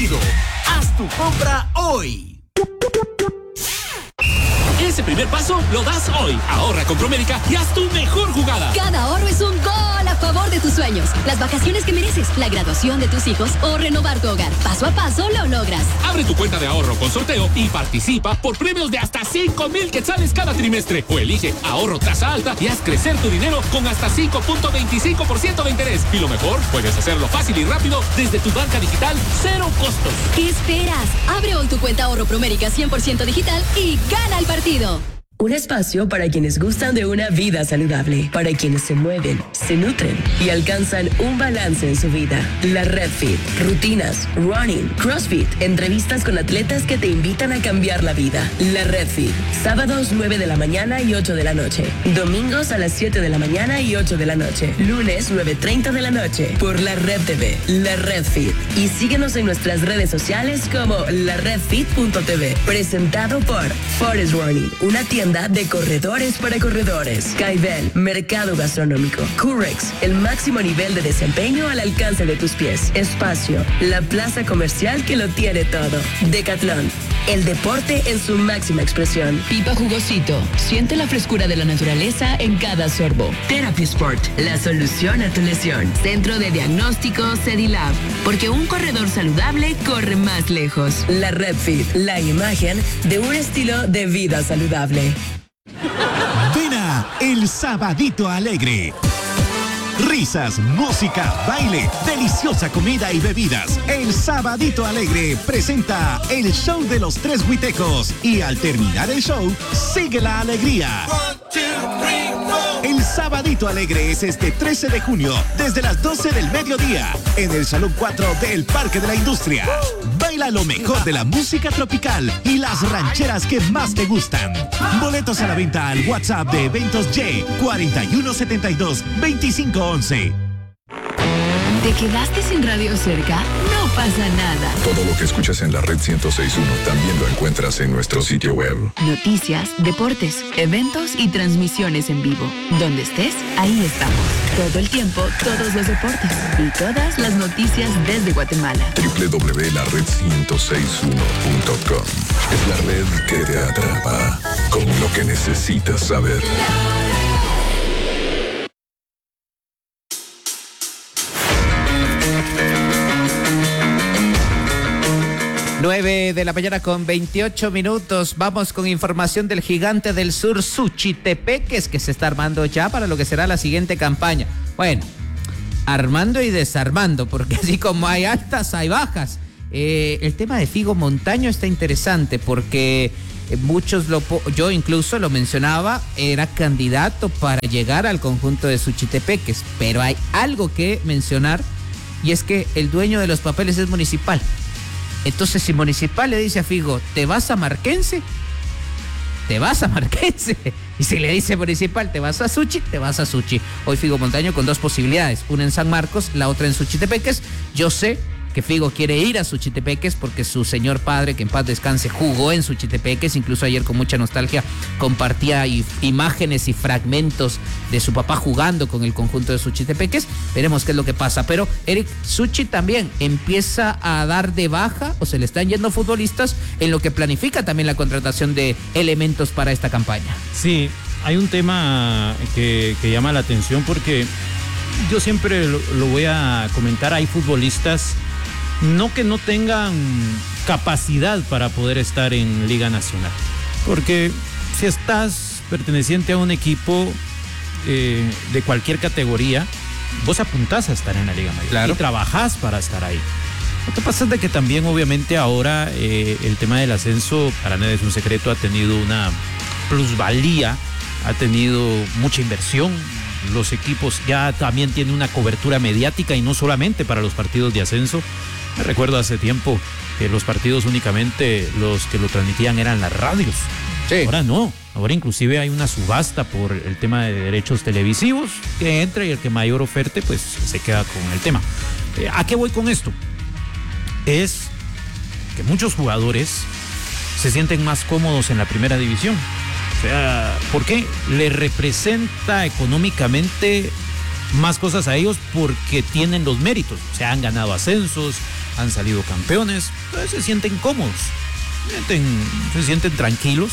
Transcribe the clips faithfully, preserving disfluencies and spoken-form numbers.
partido. Haz tu compra hoy. Ese primer paso lo das hoy. Ahorra con Promérica y haz tu mejor jugada. Cada ahorro es un gol a favor de tus sueños. Las vacaciones que mereces, la graduación de tus hijos o renovar tu hogar. Paso a paso lo logras. Abre tu cuenta de ahorro con sorteo y participa por premios de hasta cinco mil quetzales cada trimestre. O elige ahorro tasa alta y haz crecer tu dinero con hasta cinco punto veinticinco por ciento de interés. Y lo mejor, puedes hacerlo fácil y rápido desde tu banca digital, cero costos. ¿Qué esperas? Abre hoy tu cuenta ahorro Promérica cien por ciento digital y gana el partido. Un espacio para quienes gustan de una vida saludable, para quienes se mueven, se nutren y alcanzan un balance en su vida. La Red Fit, rutinas, running, CrossFit, entrevistas con atletas que te invitan a cambiar la vida. La Red Fit, sábados nueve de la mañana y ocho de la noche, domingos a las siete de la mañana y ocho de la noche, lunes nueve treinta de la noche, por La Red T V. La Red Fit. Y síguenos en nuestras redes sociales como la red fit punto t v. Presentado por Forest Running, una tienda de corredores para corredores. Skyvel, mercado gastronómico. Curex, el máximo nivel de desempeño al alcance de tus pies. Espacio, la plaza comercial que lo tiene todo. Decathlon, el deporte en su máxima expresión. Pipa Jugosito, siente la frescura de la naturaleza en cada sorbo. Therapy Sport, la solución a tu lesión. Centro de Diagnóstico Cedilab, porque un corredor saludable corre más lejos. La Red Fit, la imagen de un estilo de vida saludable. Ven a El Sabadito Alegre. Risas, música, baile, deliciosa comida y bebidas. El Sabadito Alegre presenta el show de los tres huitecos. Y al terminar el show, sigue la alegría. El Sabadito Alegre es este trece de junio, desde las doce del mediodía, en el Salón cuatro del Parque de la Industria. Baila lo mejor de la música tropical y las rancheras que más te gustan. Boletos a la venta al WhatsApp de Eventos Y, cuarenta y uno setenta y dos, veinticinco once. ¿Te quedaste sin radio cerca? No pasa nada. Todo lo que escuchas en la red ciento seis punto uno también lo encuentras en nuestro sitio web. Noticias, deportes, eventos y transmisiones en vivo. Donde estés, ahí estamos. Todo el tiempo, todos los deportes y todas las noticias desde Guatemala. doble u doble u doble u punto la red ciento seis punto uno punto com. Es la red que te atrapa con lo que necesitas saber. nueve de la mañana con veintiocho minutos. Vamos con información del gigante del sur, Suchitepeques, que se está armando ya para lo que será la siguiente campaña. Bueno, armando y desarmando, porque así como hay altas, hay bajas. Eh, el tema de Figo Montaño está interesante porque muchos, lo yo incluso lo mencionaba, era candidato para llegar al conjunto de Suchitepeques, pero hay algo que mencionar y es que el dueño de los papeles es Municipal. Entonces, si Municipal le dice a Figo, ¿te vas a Marquense? Te vas a Marquense. Y si le dice Municipal, ¿te vas a Suchi? Te vas a Suchi. Hoy Figo Montaño con dos posibilidades, una en San Marcos, la otra en Suchitepeques. Yo sé que Figo quiere ir a Suchitepeques porque su señor padre, que en paz descanse, jugó en Suchitepeques. Incluso ayer con mucha nostalgia compartía imágenes y fragmentos de su papá jugando con el conjunto de Suchitepeques. Veremos qué es lo que pasa. Pero Eric, Suchi también empieza a dar de baja o se le están yendo futbolistas en lo que planifica también la contratación de elementos para esta campaña. Sí, hay un tema que, que llama la atención porque yo siempre lo, lo voy a comentar. Hay futbolistas no que no tengan capacidad para poder estar en Liga Nacional, porque si estás perteneciente a un equipo eh, de cualquier categoría, vos apuntás a estar en la Liga Mayor, claro, y trabajás para estar ahí. Lo que pasa es de que también obviamente ahora eh, el tema del ascenso, para nadie es un secreto, ha tenido una plusvalía, ha tenido mucha inversión. Los equipos ya también tienen una cobertura mediática y no solamente para los partidos de ascenso. Me recuerdo hace tiempo que los partidos únicamente los que lo transmitían eran las radios. Sí. Ahora no, ahora inclusive hay una subasta por el tema de derechos televisivos que entra y el que mayor oferte pues se queda con el tema. Eh, ¿A qué voy con esto? Es que muchos jugadores se sienten más cómodos en la primera división. O sea, ¿por qué? Le representa económicamente más cosas a ellos porque tienen los méritos. O sea, han ganado ascensos, han salido campeones, entonces se sienten cómodos, se sienten, se sienten tranquilos.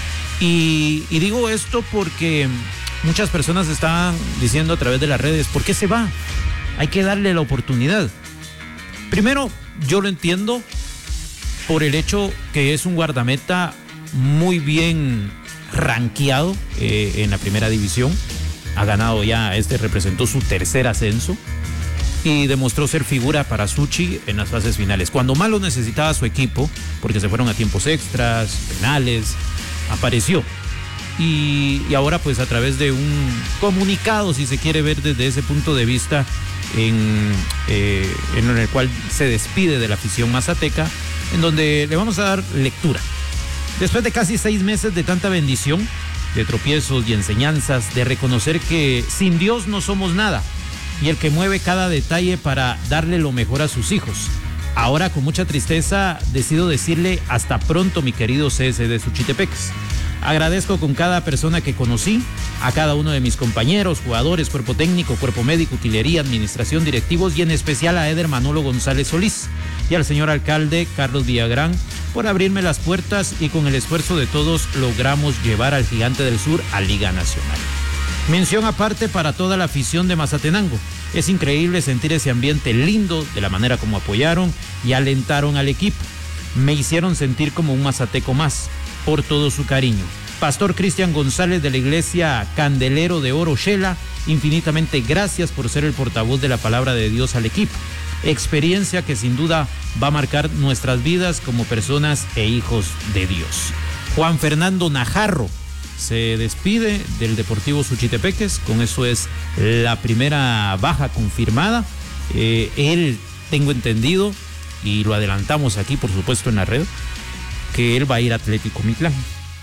Y, y digo esto porque muchas personas estaban diciendo a través de las redes, ¿por qué se va? Hay que darle la oportunidad. Primero, yo lo entiendo por el hecho que es un guardameta muy bien rankeado eh, en la primera división. Ha ganado ya, este representó su tercer ascenso y demostró ser figura para Suchi en las fases finales. Cuando más lo necesitaba su equipo, porque se fueron a tiempos extras, penales, apareció. Y, y ahora pues a través de un comunicado, si se quiere ver desde ese punto de vista, en, eh, en el cual se despide de la afición mazateca, en donde le vamos a dar lectura. Después de casi seis meses de tanta bendición, de tropiezos y enseñanzas, de reconocer que sin Dios no somos nada, y el que mueve cada detalle para darle lo mejor a sus hijos. Ahora, con mucha tristeza, decido decirle hasta pronto, mi querido C S de Suchitepeques. Agradezco con cada persona que conocí, a cada uno de mis compañeros, jugadores, cuerpo técnico, cuerpo médico, utilería, administración, directivos y en especial a Eder Manolo González Solís y al señor alcalde Carlos Villagrán por abrirme las puertas y con el esfuerzo de todos logramos llevar al Gigante del Sur a Liga Nacional. Mención aparte para toda la afición de Mazatenango. Es increíble sentir ese ambiente lindo de la manera como apoyaron y alentaron al equipo. Me hicieron sentir como un mazateco más, por todo su cariño. Pastor Cristian González de la Iglesia Candelero de Oro Shela, infinitamente gracias por ser el portavoz de la palabra de Dios al equipo. Experiencia que sin duda va a marcar nuestras vidas como personas e hijos de Dios. Juan Fernando Najarro se despide del Deportivo Suchitepeques, con eso es la primera baja confirmada. Eh, él, tengo entendido, y lo adelantamos aquí por supuesto en la red, que él va a ir a Atlético Mitlán,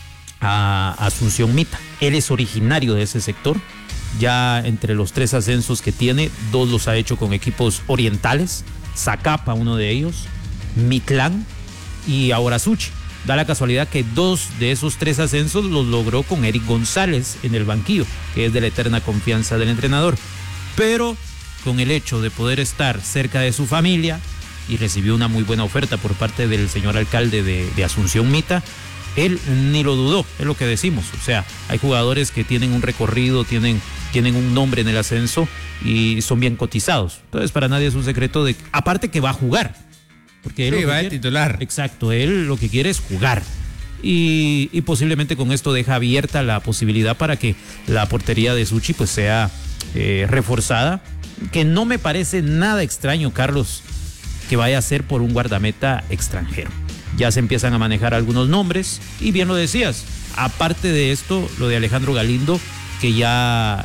a Asunción Mita. Él es originario de ese sector. Ya entre los tres ascensos que tiene, dos los ha hecho con equipos orientales. Zacapa, uno de ellos, Mitlán y ahora Suchi. Da la casualidad que dos de esos tres ascensos los logró con Eric González en el banquillo, que es de la eterna confianza del entrenador. Pero con el hecho de poder estar cerca de su familia, y recibió una muy buena oferta por parte del señor alcalde de, de Asunción Mita, él ni lo dudó, es lo que decimos. O sea, hay jugadores que tienen un recorrido, tienen, tienen un nombre en el ascenso y son bien cotizados. Entonces para nadie es un secreto de, aparte que va a jugar, porque él sí, lo que va a quiere, titular. Exacto, él lo que quiere es jugar. Y, y posiblemente con esto deja abierta la posibilidad para que la portería de Suchi pues sea eh, reforzada, que no me parece nada extraño, Carlos, que vaya a ser por un guardameta extranjero. Ya se empiezan a manejar algunos nombres y bien lo decías, aparte de esto, lo de Alejandro Galindo, que ya